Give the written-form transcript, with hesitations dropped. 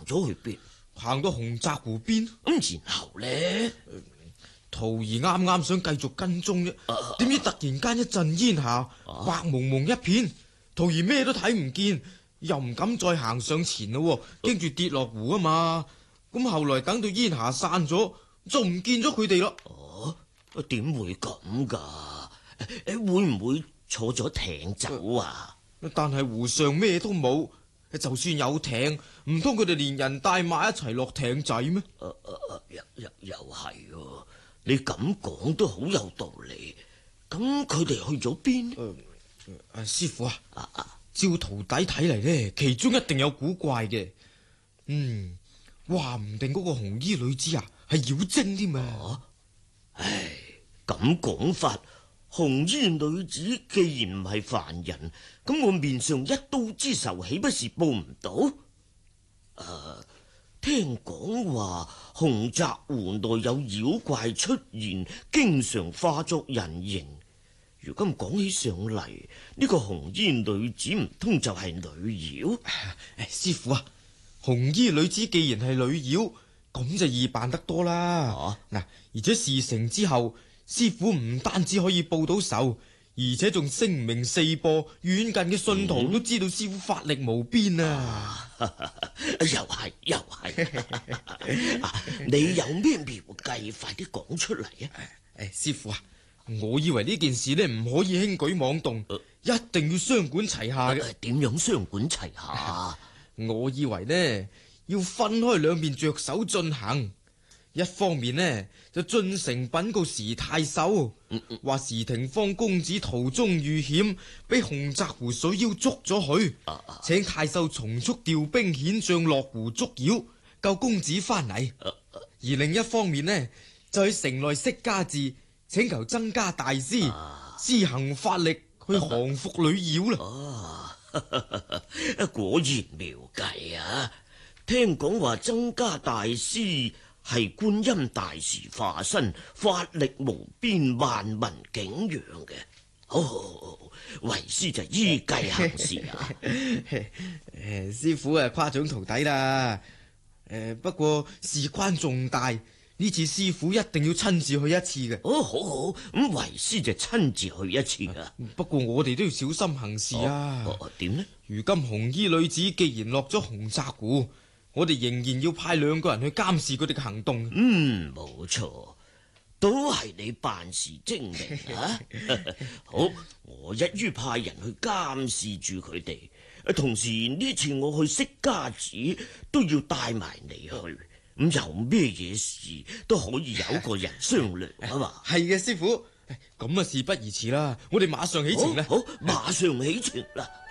咗去邊？ 行到洪澤湖邊。 咁然後呢？ 徒兒啱啱想繼續跟蹤啫，點知突然間一陣煙霞，白蒙蒙一片，徒兒咩都睇唔見，又唔敢再行上前咯，驚住跌落湖啊嘛。咁後來等到煙霞散咗，就唔見咗佢哋咯。 點會咁噶？會唔會坐咗艇走啊？ 但係湖上咩都冇，就算有艇，唔通佢哋連人帶馬一齊落艇仔咩？ 又係喎。你咁講都好有道理，咁佢哋去咗邊？ 師傅啊，照徒弟睇嚟呢，其中一定有古怪嘅。話唔定嗰個紅衣女子啊係妖精添啊！ 唉，咁講法，紅衣女子既然唔係凡人，咁我面上一刀之仇豈不是報唔到？聽講話洪澤湖內有妖怪出現，經常化作人形。如今講起上嚟，呢個紅衣女子唔通就係女妖？ 師傅啊，紅衣女子既然係女妖，咁就易辦得多啦。而且事成之後，師傅唔單止可以報到仇，而且仲聲名四播，遠近嘅信徒都知道師傅法力無邊啊！ 又係，你有咩妙計？快啲講出嚟啊！ 師傅啊，我以為呢件事呢唔可以輕舉妄動，一定要雙管齊下嘅。 點樣雙管齊下？ 我以為呢要分開兩邊着手進行。一方面呢就進城稟告時太守，話時廷芳公子途中遇險，俾洪澤湖水妖捉咗去，請太守從速調兵遣將落湖捉妖，救公子翻嚟。而另一方面呢就去城內釋迦寺，請求增加大師施行法力去降服女妖啦。 果然妙計啊！聽講話增加大師係觀音大士化身，法力無邊，萬民景仰嘅。好，為師就依計行事啊！ 師傅啊，誇獎徒弟啦。不過事關重大，呢次師傅一定要親自去一次嘅。 好，咁為師就親自去一次啊。 不過我哋都要小心行事啊。 點呢？ 如今紅衣女子既然落咗洪澤湖，我哋仍然要派2個人去監視佢哋嘅行動。 冇錯，都係你辦事精明啊！好，我一於派人去監視住佢哋，同時呢次我去釋迦寺都要帶埋你去，咁有咩嘢事都可以有個人商量啊嘛。 係嘅，師傅，咁啊事不宜遲啦，我哋馬上起程啦。 好，馬上起程啦。